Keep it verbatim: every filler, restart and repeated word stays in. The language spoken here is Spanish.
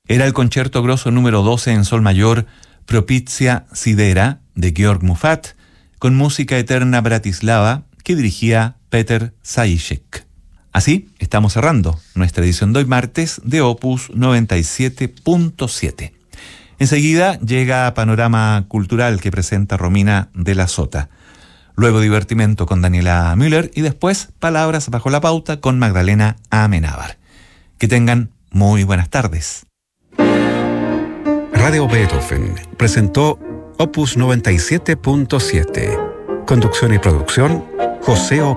Era el concierto grosso número doce en sol mayor, Propitia Sidera, de Georg Muffat, con música eterna bratislava que dirigía Peter Zajíček. Así estamos cerrando nuestra edición de hoy martes de Opus noventa y siete punto siete. Enseguida llega Panorama Cultural que presenta Romina de la Sota. Luego Divertimento con Daniela Müller y después Palabras bajo la pauta con Magdalena Amenábar. Que tengan muy buenas tardes. Radio Beethoven presentó Opus noventa y siete punto siete. Conducción y producción, José O.